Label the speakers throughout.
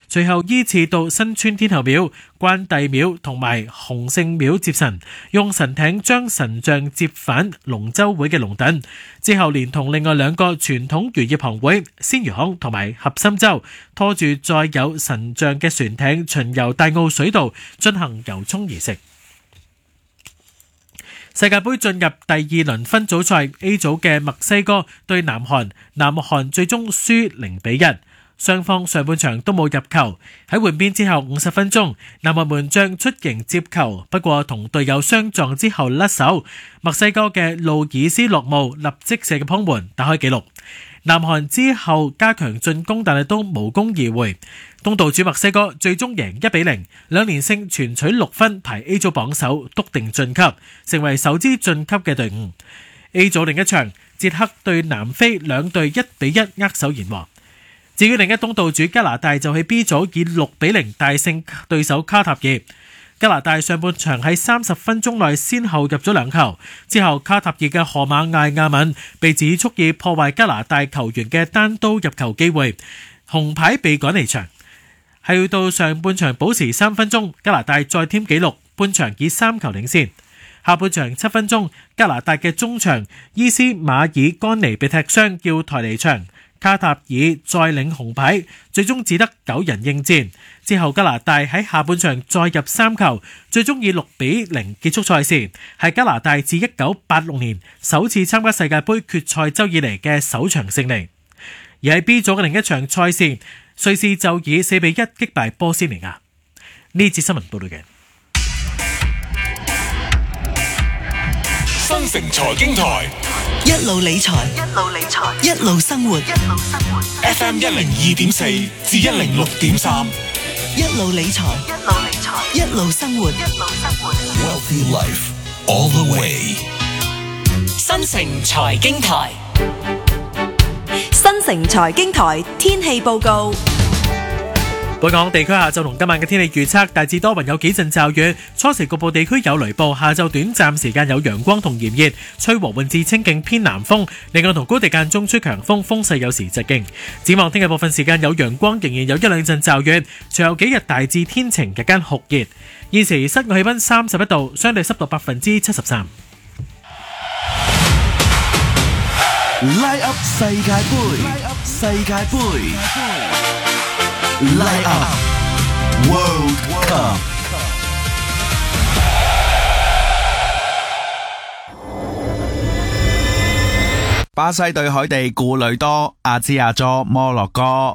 Speaker 1: 隨後依次到新村天后廟、關帝廟同埋洪聖廟接神，用神艇將神像接返龍舟會嘅龍躉，之後連同另外兩個傳統漁業行會鮮魚行同埋合心洲，拖住載有神像嘅船艇巡遊大澳水道進行游涌儀式。世界盃進入第二輪分組賽 A 組嘅墨西哥對南韓，南韓最終輸0-1，雙方上半場都冇入球。喺換邊之後50分鐘，南韓門將出迎接球，不過同隊友相撞之後甩手，墨西哥嘅路爾斯洛姆立即射入空門打開紀錄。南韓之後加強進攻，但係都無功而回。東道主墨西哥最終贏1-0，兩連勝全取6分，排 A 組榜首，篤定晉級，成為首支晉級嘅隊伍。A 組另一場，捷克對南非，兩隊1-1握手言和。至於另一東道主加拿大就喺 B 組以6-0大勝對手卡塔爾。加拿大上半場喺30分鐘內先後入咗2球，之後卡塔爾嘅河馬艾亞敏被指蓄意破壞加拿大球員嘅單刀入球機會，紅牌被趕離場。係到上半場補時3分鐘，加拿大再添紀錄，半場以3球領先。下半場7分鐘，加拿大嘅中場伊斯馬爾干尼被踢傷，要抬離場。卡塔爾再領紅牌，最終只得9人應戰。之後加拿大喺下半場再入3球，最終以6-0結束賽事，係加拿大自1986年首次參加世界盃決賽周以嚟嘅首場勝利。而喺 B 組嘅另一場賽事，瑞士就以4-1擊敗波斯尼亞。呢節新聞報道嘅。
Speaker 2: 新城財經台，
Speaker 3: 一路理財，一路生活。
Speaker 2: FM 102.4至106.3，
Speaker 3: 一路理財，一路生活。
Speaker 2: Wealthy Life all the way。
Speaker 4: 新城財經台，
Speaker 5: 新城財經台天氣報告。
Speaker 1: 本港地區下晝同今晚嘅天氣預測，大致多雲，有幾陣驟雨，初時局部地區有雷暴，下晝短暫時間有陽光同炎熱，吹和緩至清勁偏南風，離岸同高地間中吹強風，風勢有時疾勁。展望聽日部分時間有陽光，仍然有一兩陣驟雨，隨後幾日大致天晴，日間酷熱。現時室外氣溫31度，相對濕度73%。
Speaker 6: Light Up 世界盃Light Up World Cup。巴西對海地、顧慮多、阿茲亞佐、摩洛哥。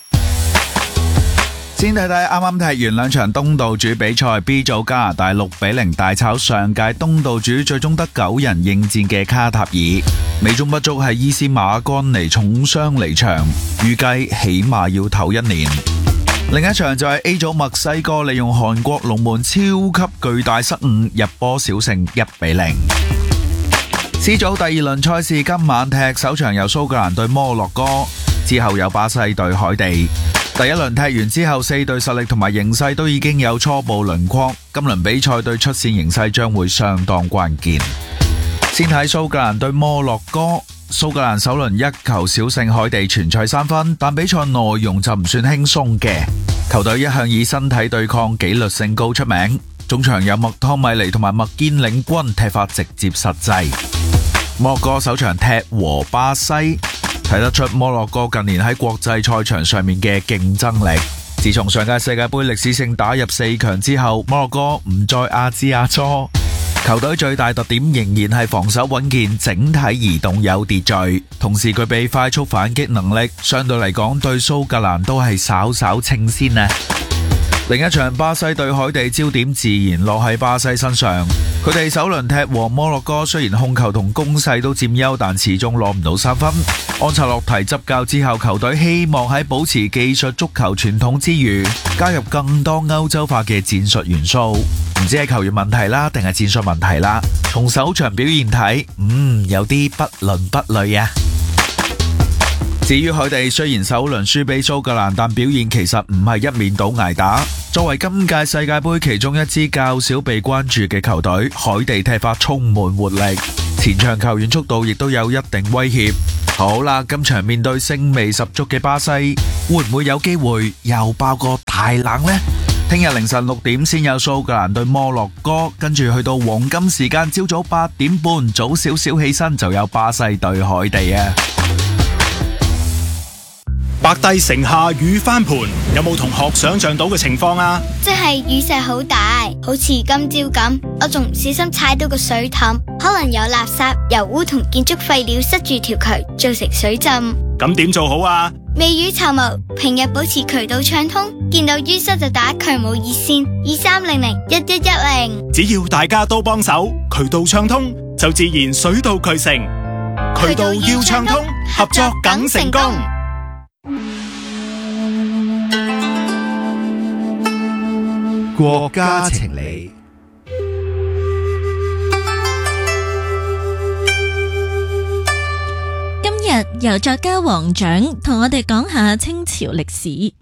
Speaker 6: 先睇睇啱啱踢完兩場東道主比賽 ，B 組加拿大6-0大炒上屆東道主最終得9人應戰嘅卡塔爾，美中不足係伊斯馬干尼重傷離場，預計起碼要唞1年。另一場就係 A 組墨西哥利用韓國龍門超級巨大失誤入波小勝1-0。C 組第二輪賽事今晚踢，首場由蘇格蘭對摩洛哥，之後有巴西對海地。第一輪踢完之後，4隊實力同埋形勢都已經有初步輪廓，今輪比賽對出線形勢將會相當關鍵。先睇蘇格蘭對摩洛哥，蘇格蘭首輪1球小勝海地，全取3分，但比賽內容就唔算輕鬆嘅。球隊一向以身體對抗、紀律性高出名，中場有麥湯米尼同埋麥堅領軍，踢法直接實際。摩洛哥首場踢和巴西，睇得出摩洛哥近年喺國際賽場上面嘅競爭力。自從上屆世界盃歷史性打入4強之後，摩洛哥唔再阿茲亞佐。球隊最大特點仍然係防守穩健，整體移動有秩序，同時具備快速反擊能力，相對嚟講對蘇格蘭都係稍稍稱先啊。另一場巴西對海地，焦點自然落喺巴西身上。佢哋首輪踢和摩洛哥，雖然控球同攻勢都佔優，但始終攞唔到3分。安察洛提執教之後，球隊希望喺保持技術足球傳統之餘，加入更多歐洲化嘅戰術元素。唔知係球員問題啦，定係戰術問題啦？從首場表現睇，有啲不倫不類啊。至於海地，雖然首輪輸俾蘇格蘭，但表現其實唔係一面倒捱打。作為今屆世界盃其中一支較少被關注嘅球隊，海地踢法充滿活力，前場球員速度亦都有一定威脅。 好啦，今場面對腥味十足嘅巴西，會唔會有機會又爆個大冷呢？聽日凌晨6點先有蘇格蘭對摩洛哥，跟住去到黃金時間朝早8點半，早少少起身就有巴西對海地啊！
Speaker 7: 白帝城下雨翻盤，有冇同學想象到嘅情況啊？
Speaker 8: 即係雨勢好大，好似今朝咁，我仲唔小心踩到個水凼，可能有垃圾、油污同建築廢料塞住條渠，造成水浸。
Speaker 7: 咁點做好啊？
Speaker 8: 未雨綢繆，平日保持渠道暢通，見到淤塞就打渠務熱線23001110。
Speaker 7: 只要大家都幫手，渠道暢通就自然水到渠成。渠道要暢通，合作梗成功。
Speaker 9: 國家情理，
Speaker 10: 今日由作家黃獎同我哋講下清朝歷史。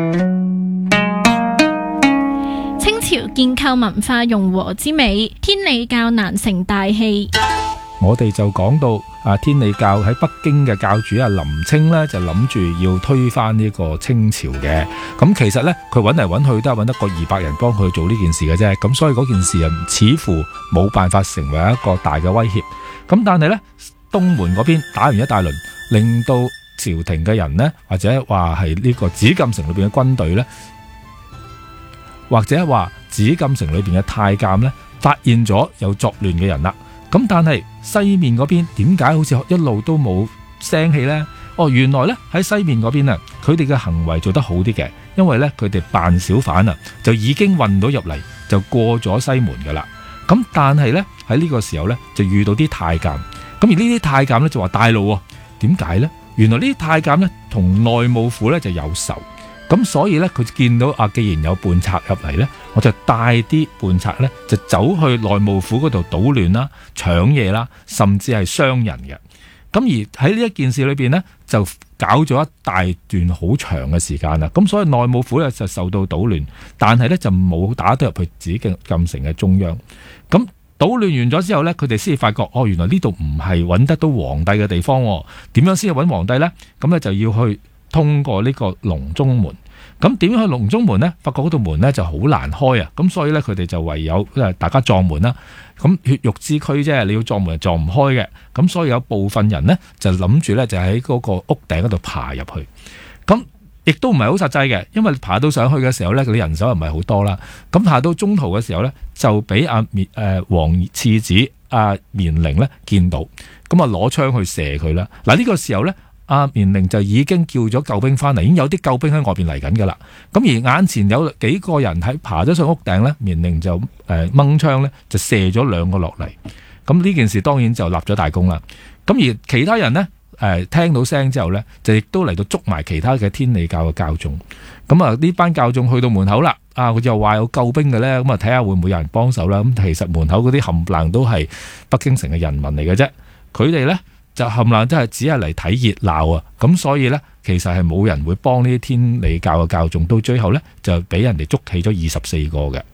Speaker 10: 清朝建構文化融和之美，天理教難成大器。
Speaker 11: 我哋就講到天理教喺北京嘅教主林清呢，就諗住要推翻呢個清朝嘅。咁其實呢，佢揾嚟揾去都係揾得個200人幫佢做呢件事嘅啫。咁所以嗰件事似乎冇辦法成為一個大嘅威脅。咁但係呢，東門嗰邊打完一大輪，令到朝廷嘅人呢，或者話係呢個紫禁城裏邊嘅軍隊呢，或者話紫禁城裏邊嘅太監呢，發現咗有作亂嘅人啦。咁但係西面嗰邊點解好似一路都冇聲氣呢？原來呢，喺西面嗰邊啊，佢哋嘅行為做得好啲嘅，因為呢，佢哋扮小販啊，就已經運到入嚟，就過咗西門噶啦。咁但係呢，喺呢個時候呢，就遇到啲太監，咁而呢啲太監呢，就話帶路喎。點解呢？原來呢啲太監呢，同內務府呢就有仇。咁所以咧，佢見到既然有叛賊入嚟咧，我就帶啲叛賊咧，就走去內務府嗰度搗亂啦、搶嘢啦，甚至係傷人嘅。咁而喺呢一件事裏邊呢，就搞咗一大段好長嘅時間啦。咁所以內務府咧就受到搗亂，但係咧就冇打得入去紫禁城嘅中央。咁搗亂完咗之後咧，佢哋先至發覺原來呢度唔係揾得到皇帝嘅地方。點樣先去揾皇帝咧？咁咧就要去通過呢個隆中門。咁點樣去隆中門呢？發覺嗰道門呢就好難開啊！咁所以呢，佢哋就唯有大家撞門啦。咁血肉之軀啫，你要撞門係撞唔開嘅。咁所以有部分人呢，就諗住呢，就喺嗰個屋頂嗰度爬入去。咁亦都唔係好實際嘅，因為爬到上去嘅時候呢，佢啲人手又唔係好多啦。咁爬到中途嘅時候呢，就俾皇次子綿陵呢見到，咁攞槍去射佢啦。嗱，呢個時候呢，綿陵就已經叫咗救兵翻嚟，已經有啲救兵喺外邊嚟緊噶啦。咁而眼前有幾個人喺爬咗上屋頂呢，綿陵就掹槍呢，就射咗2個落嚟。咁呢件事當然就立咗大功啦。咁而其他人呢，聽到聲之後呢，就亦都嚟到捉埋其他嘅天理教嘅教眾。咁呢班教眾去到門口啦，佢又話有救兵嘅呢，咁睇下會唔會有人幫手啦。咁其實門口嗰啲冚唪唥都係北京城嘅人民嚟嘅啫，佢哋呢，就冚唪唥都係只係嚟睇熱鬧啊！咁所以呢，其實係冇人會幫呢啲天理教嘅教眾，到最後呢，就俾人哋捉起咗24個嘅。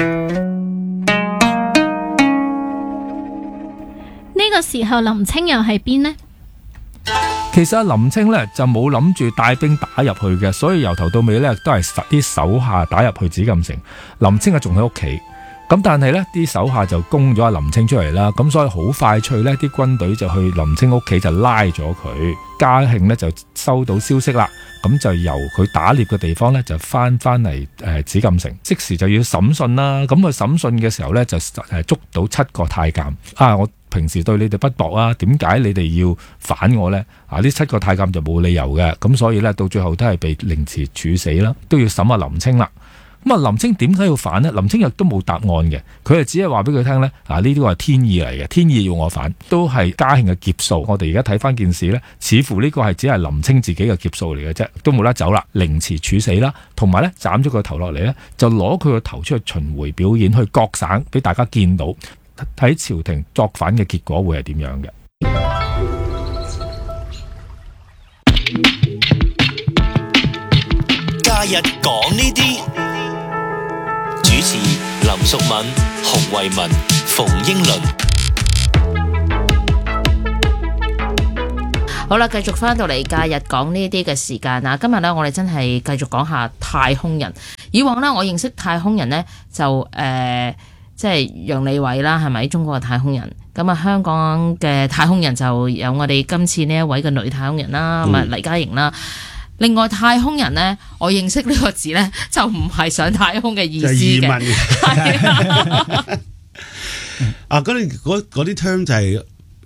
Speaker 10: 呢個時候林清又喺邊呢？
Speaker 11: 其實林清呢，就冇諗住帶兵打入去嘅，所以由頭到尾呢，都係啲手下打入去紫禁城。林清仲喺屋企。咁但係呢啲手下就攻咗林清出嚟啦，咁所以好快脆呢啲軍隊就去林清屋企就拉咗佢。嘉慶呢就收到消息啦，咁就由佢打獵嘅地方呢就翻嚟紫禁城，即時就要審訊啦。咁佢審訊嘅時候呢，就捉到7個太監。我平時對你哋不薄啊，點解你哋要反我呢？呢7個太監就冇理由嘅，咁所以呢，到最後都係被凌遲處死啦，都要審下林清啦。咁林清點解要反呢？林清亦都冇答案嘅，佢係只係話俾佢聽呢，呢啲係天意嚟嘅，天意要我反，都係嘉慶嘅劫數。我哋而家睇翻件事呢，似乎呢個係只係林清自己嘅劫數嚟嘅啫，都冇得走啦，凌遲處死啦，同埋呢斬咗個頭落嚟呢，就攞佢個頭出去巡迴表演，去各省俾大家見到，睇朝廷作反嘅結果會係點樣嘅。
Speaker 4: 假日講呢啲。主持林淑敏、洪慧文、馮英倫。
Speaker 12: 好啦，繼續翻到嚟假日講呢啲嘅時間啊！今日呢，我哋真係繼續講下太空人。以往呢，我認識太空人呢，就即係楊利偉啦，係咪中國嘅太空人？咁啊，香港嘅太空人就有我哋今次呢一位嘅女太空人啦，咁啊黎嘉瑩啦。另外太空人呢，我認識呢個字呢，就唔係上太空嘅意思嘅，
Speaker 13: 移民啊，嗰啲 term 就係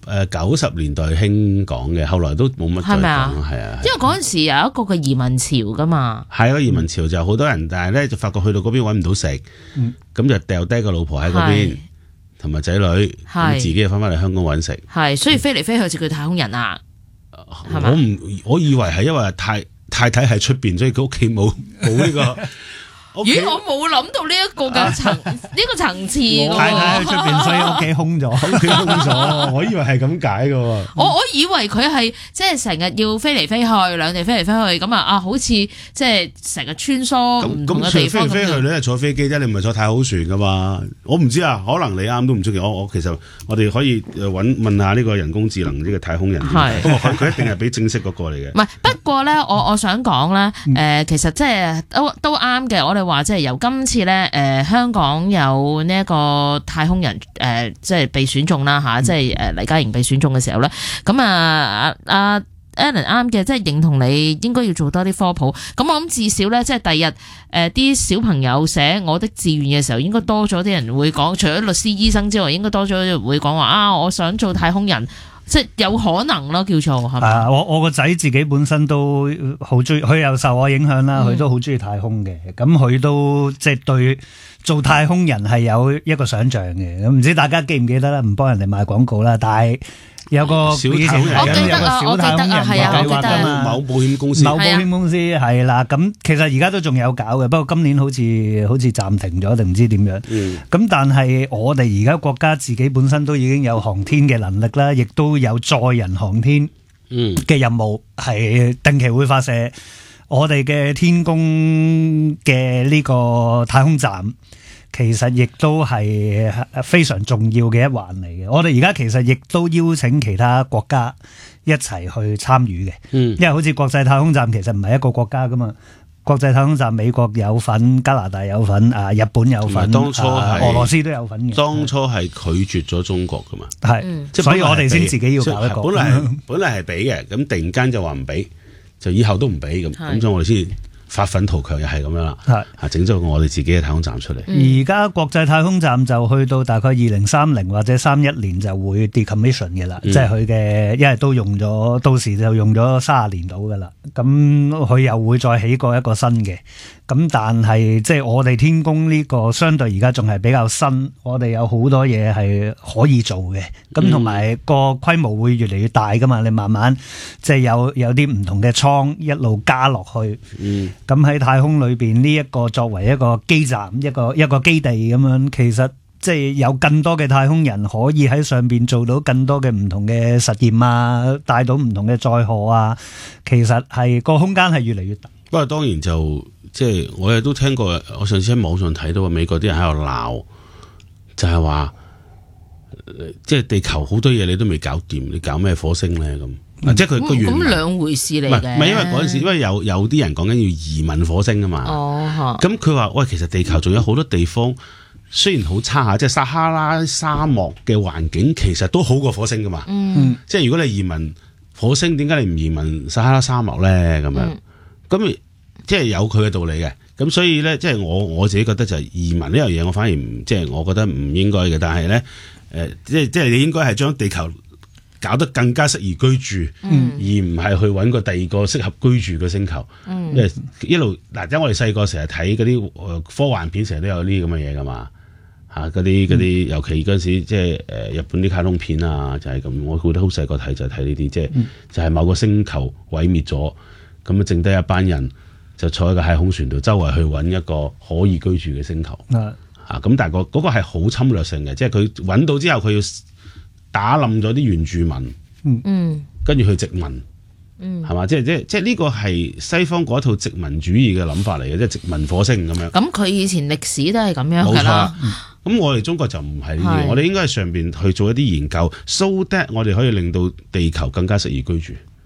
Speaker 13: 90年代興講嘅，後來都冇乜再講，係啊。因
Speaker 12: 為嗰陣時有一個嘅移民潮噶嘛，
Speaker 13: 係個移民潮就好多人，但係咧就發覺去到嗰邊揾唔到食，咁就掉低個老婆喺嗰邊同埋仔女，咁自己就翻返嚟香港揾食，
Speaker 12: 係所以飛嚟飛去就叫太空人啊，係咪？
Speaker 13: 我以為係因為太太喺出邊，所以佢屋企冇呢個。
Speaker 12: 咦，我冇諗到呢一個嘅層次喎。
Speaker 14: 太太喺出邊，所以屋企空咗，
Speaker 13: 我以為係咁解嘅。
Speaker 12: 我以為佢係即係成日要飛嚟飛去，兩地飛嚟飛去，咁啊好似即係成日穿梭唔同嘅地方。
Speaker 13: 咁飛嚟飛去，你係坐飛機啫，你唔係坐太空船噶嘛？我唔知啊，可能你啱都唔出奇。我其實我哋可以問下呢個人工智能呢個太空人。係，不過佢一定係比正式嗰個嚟嘅。唔係，
Speaker 12: 不過咧，我想講咧，其實即係都啱嘅。我哋話即係由今次咧，香港有呢一個太空人即係被選中啦嚇，即係黎嘉瑩被選中嘅時候咧，咁阿 Alan 啱嘅，即係認同你應該要做多啲科普。咁我諗至少咧，即係第日啲小朋友寫我的志願嘅時候，應該多咗啲人會講，除咗律師、醫生之外，應該多咗人會講話啊，我想做太空人。即係有可能咯，叫做係咪？
Speaker 14: 我個仔自己本身都好中意，佢又受我影響啦，佢都好中意太空嘅。咁佢都即係對做太空人係有一個想像嘅。咁唔知大家記唔記得啦？唔幫人哋賣廣告啦，但係有個
Speaker 13: 小太空人，
Speaker 12: 我記得啊，我記得啊，係啊，我記得啊，
Speaker 13: 某保險公司
Speaker 14: 係啦。咁其實而家都仲有搞嘅，不過今年好似暫停咗定唔知點樣。咁但係我哋而家國家自己本身都已經有航天嘅能力啦，亦都有載人航天嘅任務，係定期會發射我哋嘅天宮嘅呢個太空站。其實亦都係非常重要嘅一環嚟嘅。我哋而家其實亦都邀請其他國家一齊去參與嘅。因為好似國際太空站其實唔係一個國家噶嘛。國際太空站美國有份，加拿大有份，日本有份，
Speaker 13: 當初
Speaker 14: 俄羅斯都有份嘅。
Speaker 13: 當初係拒絕咗中國噶嘛。
Speaker 14: 係，所以我哋先自己要搞一個。
Speaker 13: 本嚟係俾嘅，咁突然間就話唔俾，就以後都唔俾咁，咁所以我哋先發奮圖強，又係咁樣啦，整咗我哋自己嘅太空站出嚟。
Speaker 14: 而家國際太空站就去到大概2030或者31年就會 decommission 嘅啦，即係佢嘅，因為都用咗，到時就用咗30年到噶啦。咁佢又會再起過一個新嘅。咁但係即係我哋天宮呢個相對而家仲係比較新，我哋有好多嘢係可以做嘅。咁同埋個規模會越嚟越大噶嘛，你慢慢即係有啲唔同嘅倉一路加落去。咁喺太空裏邊呢一個作為一個基站，一個基地咁樣，其實即係有更多嘅太空人可以喺上邊做到更多嘅唔同嘅實驗啊，帶到唔同嘅載荷啊，其實係個空間係越嚟越大。
Speaker 13: 不過當然就即係我亦都聽過，我上次喺網上睇到美國啲人喺度鬧，就係話即係地球好多嘢你都未搞掂，你搞咩火星咧咁？即係佢個原
Speaker 12: 咁兩回事嚟嘅。
Speaker 13: 唔係因為嗰陣時，因為有啲人講緊要移民火星啊嘛。咁佢話喂，其實地球仲有好多地方，雖然好差下，即係撒哈拉沙漠嘅環境，其實都好過火星噶嘛。即係如果你移民火星，點解你唔移民撒哈拉沙漠咧？咁樣咁即係有佢嘅道理嘅。咁所以咧，即係我自己覺得就係移民呢樣嘢，我反而唔即係我覺得唔應該嘅。但係咧，即係你應該係將地球搞得更加適宜居住，而唔係去揾個第二個適合居住嘅星球。因為一路嗱，因為我哋細個成日睇嗰啲科幻片，成日都有呢啲咁嘅嘢噶嘛，嗰啲尤其嗰陣時即係日本啲卡通片啊，就係咁。我覺得好細個睇就睇呢啲，即係就係某個星球毀滅咗，咁啊剩低一班人就坐喺個太空船度，周圍去揾一個可以居住嘅星球。咁但係嗰個係好侵略性嘅，即係佢揾到之後，佢要打冧咗啲原住民，跟住去殖民，係嘛？即係呢個係西方嗰套殖民主義嘅諗法嚟嘅，即係殖民火星咁樣。
Speaker 12: 咁佢以前歷史都係咁樣㗎啦。
Speaker 13: 咁我哋中國就唔係呢啲，我哋應該喺上邊去做一啲研究 ，so that 我哋可以令到地球更加適宜居住。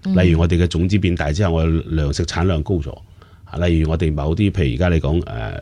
Speaker 13: 例如我哋嘅種子變大之後，我哋糧食產量高咗。例如我哋某啲，譬如而家你講